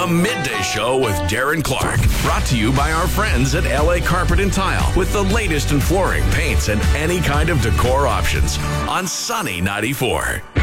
The Midday Show with Darren Clark. Brought to you by our friends at LA Carpet and Tile with the latest in flooring, paints, and any kind of decor options on Sunny 94.